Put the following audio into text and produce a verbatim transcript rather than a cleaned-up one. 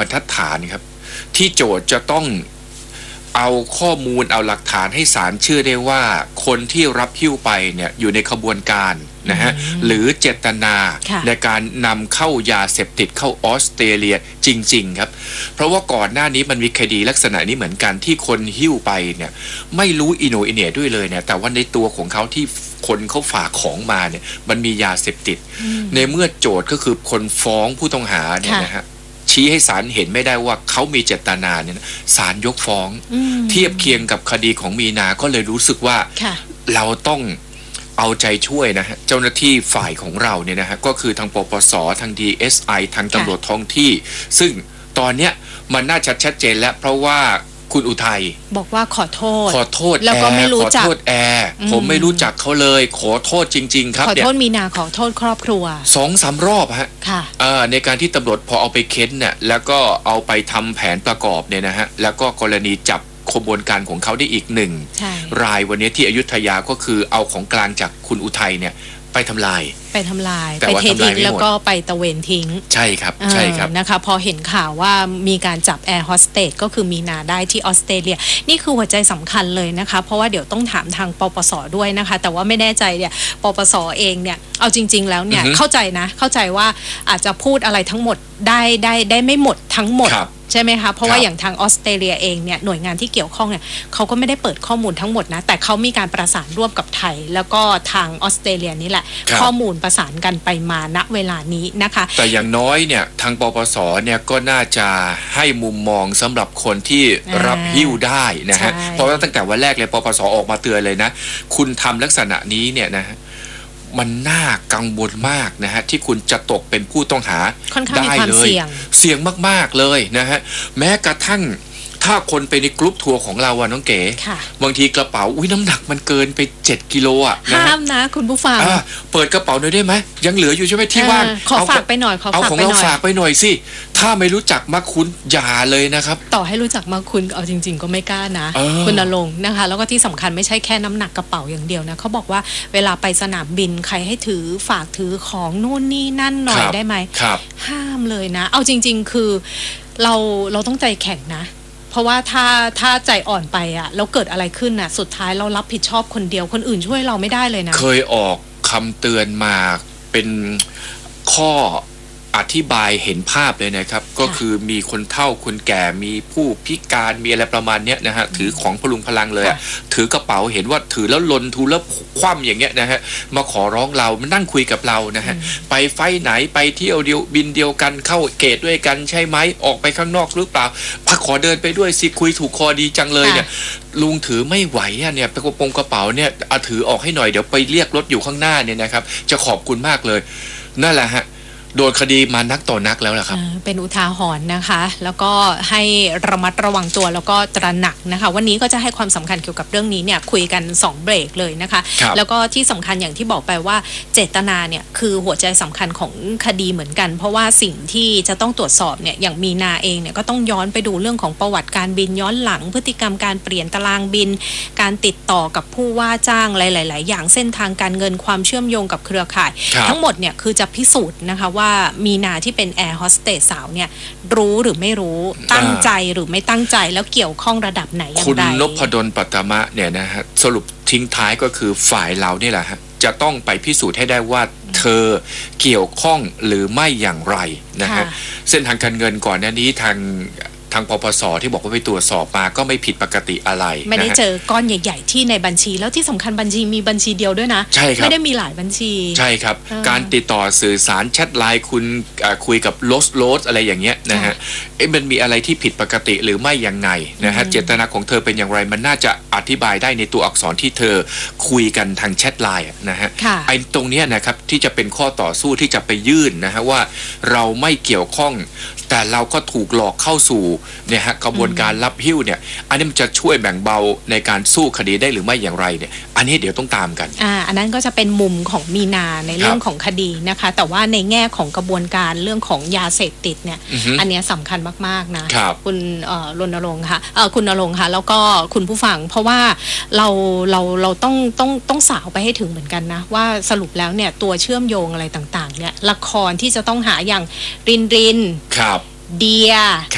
ทัดฐานครับที่โจทย์จะต้องเอาข้อมูลเอาหลักฐานให้ศาลเชื่อได้ว่าคนที่รับหิ้วไปเนี่ยอยู่ในขบวนการนะฮะหรือเจตนาในการนำเข้ายาเสพติดเข้าออสเตรเลียจริงๆครับเพราะว่าก่อนหน้านี้มันมีคดีลักษณะนี้เหมือนกันที่คนหิ้วไปเนี่ยไม่รู้อิโหนอิเหน่ด้วยเลยเนี่ยแต่ว่าในตัวของเขาที่คนเขาฝากของมาเนี่ยมันมียาเสพติดในเมื่อโจทย์ก็คือคนฟ้องผู้ต้องหาเนี่ยนะฮะชี้ให้ศาลเห็นไม่ได้ว่าเขามีเจตนาเนี่ยศาลยกฟ้องเทียบเคียงกับคดีของมีนาก็เลยรู้สึกว่าเราต้องเอาใจช่วยนะฮะเจ้าหน้าที่ฝ่ายของเราเนี่ยนะฮะก็คือทางปปสทาง ดี เอส ไอ ทางตำรวจท้องที่ซึ่งตอนเนี้ยมันน่าจะชัดเจนแล้วเพราะว่าคุณอุทัยบอกว่าขอโทษขอโทษแล้วก็ไม่รู้จักขอโทษแอร์ผมไม่รู้จักเขาเลยขอโทษจริงๆครับขอโทษมีนาขอโทษครอบครัวสองสามรอบฮะค่ะในการที่ตำรวจพอเอาไปเค้นเนี่ยแล้วก็เอาไปทำแผนประกอบเนี่ยนะฮะแล้วก็กรณีจับขบวนการของเขาได้อีกหนึ่งรายวันนี้ที่อยุธยาก็คือเอาของกลางจากคุณอุทัยเนี่ยไปทำลายไปทำลายไปเททิ้งแล้วก็ไปตะเวนทิ้งใช่ครับใช่ครับนะคะพอเห็นข่าวว่ามีการจับแอร์โฮสเตสก็คือมีนาได้ที่ออสเตรเลียนี่คือหัวใจสำคัญเลยนะคะเพราะว่าเดี๋ยวต้องถามทางปปสด้วยนะคะแต่ว่าไม่แน่ใจเนี่ยปปสเองเนี่ยเอาจริงๆแล้วเนี่ยเข้าใจนะเข้าใจว่าอาจจะพูดอะไรทั้งหมดได้ได้ได้ไม่หมดทั้งหมดใช่ไหมคะเพราะว่าอย่างทางออสเตรเลียเองเนี่ยหน่วยงานที่เกี่ยวข้องเนี่ยเขาก็ไม่ได้เปิดข้อมูลทั้งหมดนะแต่เขามีการประสานร่วมกับไทยแล้วก็ทางออสเตรเลียนี่แหละข้อมูลประสานกันไปมาณเวลานี้นะคะแต่อย่างน้อยเนี่ยทางปปสเนี่ยก็น่าจะให้มุมมองสำหรับคนที่รับหิ้วได้นะฮะเพราะว่าตั้งแต่วันแรกเลยปปสออกมาเตือนเลยนะคุณทำลักษณะนี้เนี่ยนะมันน่ากังวลมากนะฮะที่คุณจะตกเป็นผู้ต้องหาได้เลยเสี่ยงมากๆเลยนะฮะแม้กระทั่งถ้าคนไปในกรุ๊ปทัวร์ของเราอะน้องเก๋บางทีกระเป๋าอุ้ยน้ำหนักมันเกินไปเจ็ดกิโลอ่ะห้ามนะคุณผู้ฟังเปิดกระเป๋าหน่อยได้ไหมยังเหลืออยู่ใช่ไหมที่ว่างขอฝากไปหน่อยขอเอาของเราฝากไปหน่อยสิถ้าไม่รู้จักมาคุณอย่าเลยนะครับต่อให้รู้จักมาคุณเอาจริงๆก็ไม่กล้านะคุณณรงค์นะคะแล้วก็ที่สำคัญไม่ใช่แค่น้ำหนักกระเป๋าอย่างเดียวนะเขาบอกว่าเวลาไปสนามบินใครให้ถือฝากถือของนู่นนี่นั่นหน่อยได้ไหมห้ามเลยนะเอาจริงๆคือเราเราต้องใจแข็งนะเพราะว่าถ้าถ้าใจอ่อนไปอ่ะแล้วเกิดอะไรขึ้นอ่ะสุดท้ายเรารับผิดชอบคนเดียวคนอื่นช่วยเราไม่ได้เลยนะเคยออกคำเตือนมาเป็นข้ออธิบายเห็นภาพเลยนะครับก็คือมีคนเฒ่าคนแก่มีผู้พิการมีอะไรประมาณเนี้ยนะฮะถือของพลุงพลังเลยถือกระเป๋าเห็นว่าถือแล้วลนทูแล้วคว่ำอย่างเงี้ยนะฮะมาขอร้องเรามานั่งคุยกับเรานะฮะไปไฟไหนไปเที่ยวเดียวบินเดียวกันเข้าเกตด้วยกันใช่ไหมออกไปข้างนอกหรือเปล่าพขอเดินไปด้วยสิคุยถูกคอดีจังเลยเนี่ยลุงถือไม่ไหวอ่ะเนี่ยไปกระโปรงกระเป๋าเนี่ยเอาถือออกให้หน่อยเดี๋ยวไปเรียกรถอยู่ข้างหน้าเนี่ยนะครับจะขอบคุณมากเลยนั่นแหละฮะโดนคดีมานักต่อนักแล้วแหละครับเป็นอุทาหรณ์นะคะแล้วก็ให้ระมัดระวังตัวแล้วก็ตระหนักนะคะวันนี้ก็จะให้ความสำคัญเกี่ยวกับเรื่องนี้เนี่ยคุยกันสองเบรกเลยนะคะแล้วก็ที่สำคัญอย่างที่บอกไปว่าเจตนาเนี่ยคือหัวใจสำคัญของคดีเหมือนกันเพราะว่าสิ่งที่จะต้องตรวจสอบเนี่ยอย่างมีนาเองเนี่ยก็ต้องย้อนไปดูเรื่องของประวัติการบินย้อนหลังพฤติกรรมการเปลี่ยนตารางบินการติดต่อกับผู้ว่าจ้างหลายๆอย่างเส้นทางการเงินความเชื่อมโยงกับเครือข่ายทั้งหมดเนี่ยคือจะพิสูจน์นะคะว่ามีนาที่เป็นแอร์โฮสเตสสาวเนี่ยรู้หรือไม่รู้ตั้งใจหรือไม่ตั้งใจแล้วเกี่ยวข้องระดับไหนอย่างไรคุณนพดลปัตมะเนี่ยนะฮะสรุปทิ้งท้ายก็คือฝ่ายเราเนี่ยแหละฮะจะต้องไปพิสูจน์ให้ได้ว่าเธอเกี่ยวข้องหรือไม่อย่างไรนะฮะเส้นทางการเงินก่อนหน้านี้ทางทางปปสที่บอกว่าไปตรวจสอบมาก็ไม่ผิดปกติอะไรไม่ได้เจอก้อนใหญ่ๆที่ในบัญชีแล้วที่สำคัญบัญชีมีบัญชีเดียวด้วยนะใช่ครับไม่ได้มีหลายบัญชีใช่ครับการติดต่อสื่อสารแชทไลน์คุณคุยกับโลสโลสอะไรอย่างเงี้ยนะฮะเอ๊ะมันมีอะไรที่ผิดปกติหรือไม่ยังไงนะฮะเจตนาของเธอเป็นอย่างไรมันน่าจะอธิบายได้ในตัวอักษรที่เธอคุยกันทางแชทไลน์นะฮะไอ้ตรงเนี้ยนะครับที่จะเป็นข้อต่อสู้ที่จะไปยื่นนะฮะว่าเราไม่เกี่ยวข้องแต่เราก็ถูกหลอกเข้าสู่เนี่ยฮะกระบวนการรับหิ้วเนี่ยอันนี้มันจะช่วยแบ่งเบาในการสู้คดีได้หรือไม่อย่างไรเนี่ยอันนี้เดี๋ยวต้องตามกันอ่าอันนั้นก็จะเป็นมุมของมีนาในเรื่องของคดีนะคะแต่ว่าในแง่ของกระบวนการเรื่องของยาเสพติดเนี่ยอันนี้สำคัญมากๆนะคุณรณรงค์ค่ะคุณณรงค์ค่ะแล้วก็คุณผู้ฟังเพราะว่าเราเราเราต้องต้องต้องสาวไปให้ถึงเหมือนกันนะว่าสรุปแล้วเนี่ยตัวเชื่อมโยงอะไรต่างๆเนี่ยละครที่จะต้องหาอย่างรินรินครับเดีย